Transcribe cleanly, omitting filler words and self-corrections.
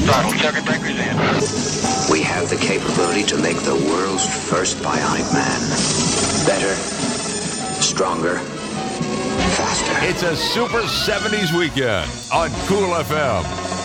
throttle. Circuit breakers in. We have the capability to make the world's first bionic man. Better, stronger, faster. It's a Super 70s weekend on Cool FM.